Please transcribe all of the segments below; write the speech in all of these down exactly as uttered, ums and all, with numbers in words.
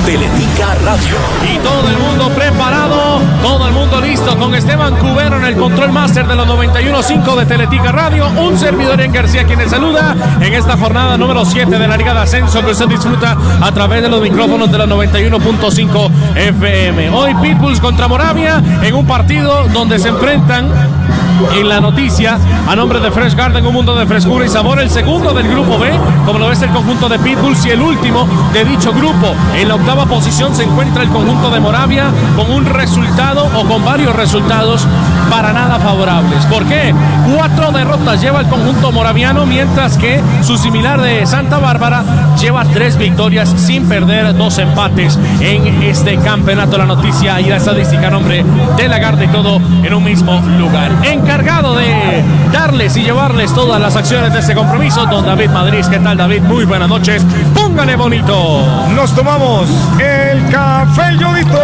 Teletica Radio. Y todo el mundo preparado, todo el mundo listo, con Esteban Cubero en el control máster de los noventa y uno punto cinco de Teletica Radio. Un servidor en García quien les saluda en esta jornada número siete de la Liga de Ascenso que usted disfruta a través de los micrófonos de los noventa y uno punto cinco F M. Hoy Pitbulls contra Moravia en un partido donde se enfrentan en la noticia a nombre de Fresh Garden, un mundo de frescura y sabor, el segundo del grupo B, como lo ves el conjunto de Pitbulls, y el último de dicho grupo. En la octava posición se encuentra el conjunto de Moravia con un resultado o con varios resultados para nada favorables. ¿Por qué? Cuatro derrotas lleva el conjunto moraviano, mientras que su similar de Santa Bárbara lleva tres victorias sin perder, dos empates en este campeonato. La noticia y la estadística a nombre de Lagarde y todo en un mismo lugar. Encargado de darles y llevarles todas las acciones de este compromiso, don David Madrid. ¿Qué tal, David? Muy buenas noches. Póngale bonito. Nos tomamos el café Yodito.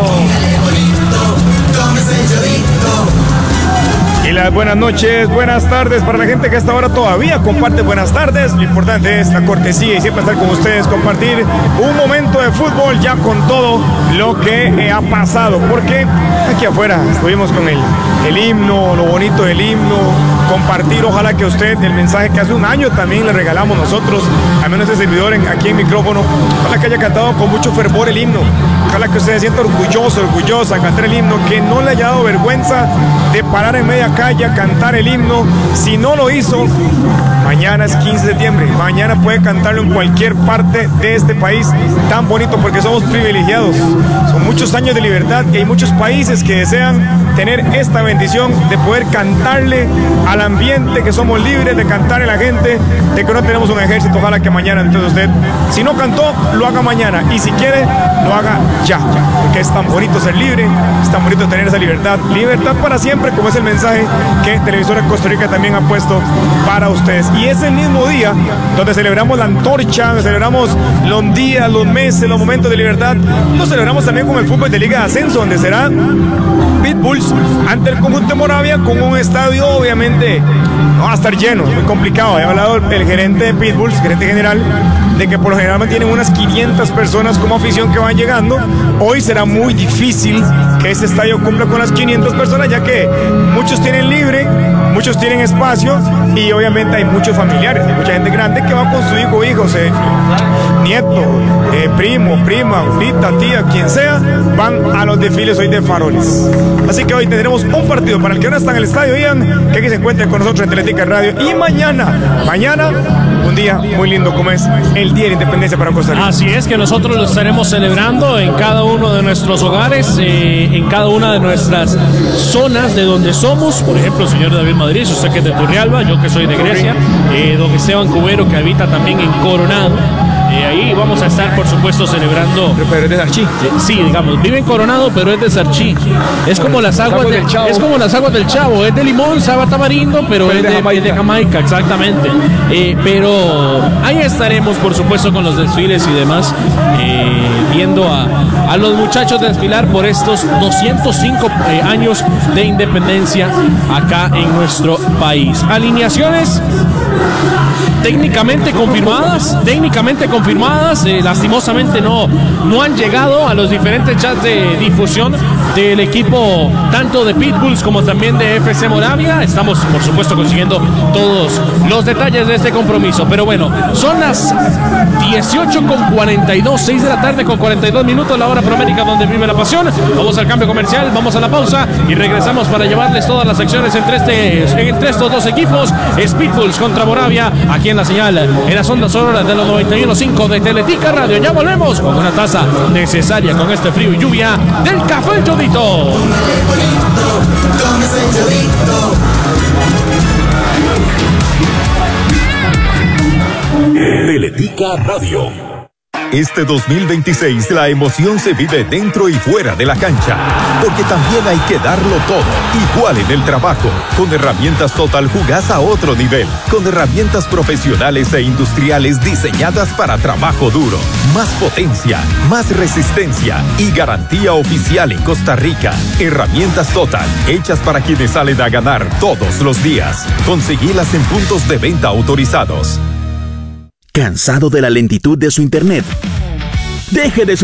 Y las buenas noches, buenas tardes para la gente que hasta ahora todavía comparte buenas tardes. Lo importante es la cortesía y siempre estar con ustedes, compartir un momento de fútbol ya con todo lo que ha pasado. Porque aquí afuera estuvimos con el, el himno, lo bonito del himno, compartir, ojalá que usted, el mensaje que hace un año también le regalamos nosotros, al menos este servidor en, aquí en micrófono, ojalá que haya cantado con mucho fervor el himno, ojalá que usted se sienta orgulloso, orgullosa, cantar el himno, que no le haya dado vergüenza de parar en media calle a cantar el himno. Si no lo hizo, mañana es quince de septiembre, mañana puede cantarlo en cualquier parte de este país tan bonito, porque somos privilegiados, son muchos años de libertad y hay muchos países que desean tener esta bendición de poder cantarle al ambiente, que somos libres de cantarle a la gente, de que no tenemos un ejército. Ojalá que mañana entonces usted, si no cantó, lo haga mañana, y si quiere, lo haga ya, porque es tan bonito ser libre, es tan bonito tener esa libertad, libertad para siempre, como es el mensaje que Televisora Costa Rica también ha puesto para ustedes. Y es el mismo día donde celebramos la antorcha, donde celebramos los días, los meses, los momentos de libertad. Lo celebramos también con el fútbol de Liga de Ascenso, donde será Pitbulls ante el conjunto de Moravia, con un estadio obviamente no va a estar lleno, muy complicado. He hablado el gerente de Pitbulls, gerente general, de que por lo general tienen unas quinientas personas como afición que van llegando. Hoy será muy difícil que ese estadio cumpla con las quinientas personas, ya que muchos tienen libre, muchos tienen espacio, y obviamente hay muchos familiares, hay mucha gente grande que va con su hijo, hijos, eh, nieto, eh, primo, prima, abuelita, tía, quien sea, van a los desfiles hoy de faroles. Así que hoy tendremos un partido para el que no está en el estadio, Ian, que aquí se encuentre con nosotros en Teletica Radio. Y mañana, mañana, un día muy lindo como es el Día de la Independencia para Costa Rica. Así es, que nosotros lo estaremos celebrando en cada uno de nuestros hogares, eh, en cada una de nuestras zonas de donde somos. Por ejemplo, señor David Madrid, usted que es de Turrialba, yo que soy de Grecia, eh, don Esteban Cubero, que habita también en Coronado. Eh, ahí vamos a estar, por supuesto, celebrando. Pero es de Sarchí. Eh, sí, digamos, vive en Coronado, pero es de Sarchí. Es como las aguas del Chavo. Es como las aguas del Chavo. Es de limón, sabe a tamarindo, pero, pero es, de, de Jamaica. Es de Jamaica, exactamente. Eh, pero ahí estaremos, por supuesto, con los desfiles y demás, eh, viendo a, a los muchachos desfilar por estos doscientos cinco eh, años de independencia acá en nuestro país. Alineaciones técnicamente confirmadas, técnicamente confirmadas, eh, lastimosamente no, no han llegado a los diferentes chats de difusión del equipo, tanto de Pitbulls como también de F C Moravia. Estamos, por supuesto, consiguiendo todos los detalles de este compromiso, pero bueno, son las dieciocho con cuarenta y dos, seis de la tarde con cuarenta y dos minutos, la hora promérica donde vive la pasión. Vamos al cambio comercial, vamos a la pausa y regresamos para llevarles todas las secciones entre, este, entre estos dos equipos. Es Pitbulls contra Moravia, aquí en la señal, en las ondas sonoras de los noventa y uno punto cinco de Teletica Radio. Ya volvemos con una taza necesaria con este frío y lluvia del Café Yodito. Teletica Radio. Este dos mil veintiséis la emoción se vive dentro y fuera de la cancha, porque también hay que darlo todo, igual en el trabajo. Con herramientas Total jugás a otro nivel, con herramientas profesionales e industriales diseñadas para trabajo duro. Más potencia, más resistencia y garantía oficial en Costa Rica. Herramientas Total, hechas para quienes salen a ganar todos los días. Conseguilas en puntos de venta autorizados. ¿Cansado de la lentitud de su internet? Deje de